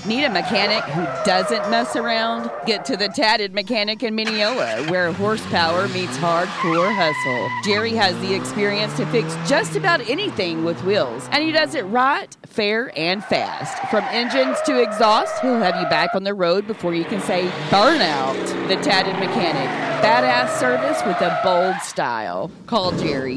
Need a mechanic who doesn't mess around? Get to the Tatted Mechanic in Mineola, where horsepower meets hardcore hustle. Jerry has the experience to fix just about anything with wheels, and he does it right, fair, and fast. From engines to exhaust, he'll have you back on the road before you can say burnout. The Tatted Mechanic. Badass service with a bold style. Call Jerry,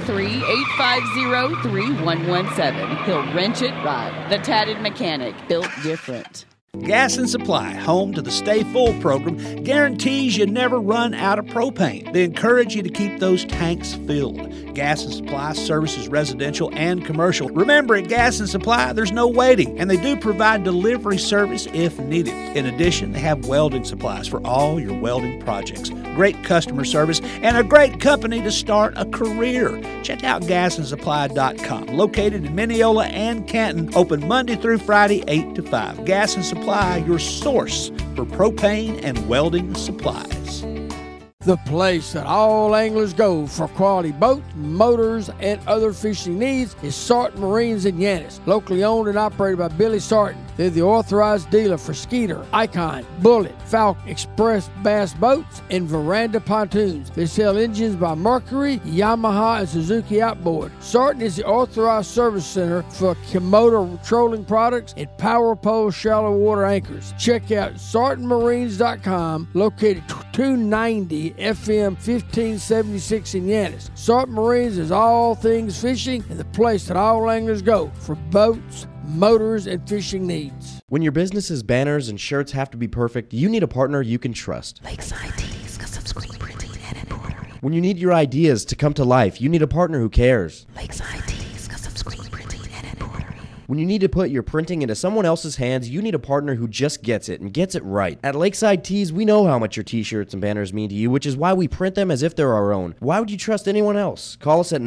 903-850-3117. He'll wrench it right. The Tatted Mechanic, built different. Gas and Supply, home to the Stay Full program, guarantees you never run out of propane. They encourage you to keep those tanks filled. Gas and Supply services residential and commercial. Remember, at Gas and Supply, there's no waiting, and they do provide delivery service if needed. In addition, they have welding supplies for all your welding projects. Great customer service and a great company to start a career. Check out gasandsupply.com. Located in Mineola and Canton, open Monday through Friday, 8 to 5. Gas and Supply, your source for propane and welding supplies. The place that all anglers go for quality boats, motors, and other fishing needs is Sarton Marines in Yannis. Locally owned and operated by Billy Sarton. They're the authorized dealer for Skeeter, Icon, Bullet, Falcon, Express bass boats, and Veranda pontoons. They sell engines by Mercury, Yamaha, and Suzuki outboard. Sarton is the authorized service center for Komodo trolling products and Power Pole shallow water anchors. Check out SartonMarines.com, located 290 FM 1576 in Yannis. Sarton Marines is all things fishing and the place that all anglers go for boats, motors, and fishing needs. When your business's banners and shirts have to be perfect, you need a partner you can trust. Lakeside Tees, custom screen printing and embroidery. When you need your ideas to come to life, you need a partner who cares. Lakeside Tees, custom screen printing and embroidery. When you need to put your printing into someone else's hands, you need a partner who just gets it and gets it right. At Lakeside Tees, we know how much your t-shirts and banners mean to you, which is why we print them as if they're our own. Why would you trust anyone else? Call us at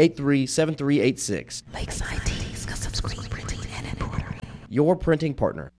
903-383-7386. Lakeside Tees, custom screen printing and embroidery. Your printing partner.